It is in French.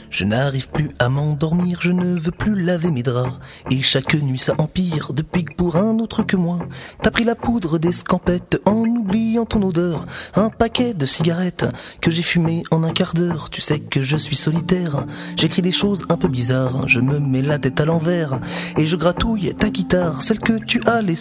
Je n'arrive plus à m'endormir, je ne veux plus laver mes draps. Et chaque nuit ça empire, depuis que pour un autre que moi t'as pris la poudre des scampettes en oubliant ton odeur. Un paquet de cigarettes que j'ai fumé en un quart d'heure. Tu sais que je suis solitaire, j'écris des choses un peu bizarres. Je me mets la tête à l'envers et je gratouille ta guitare, celle que tu as laissée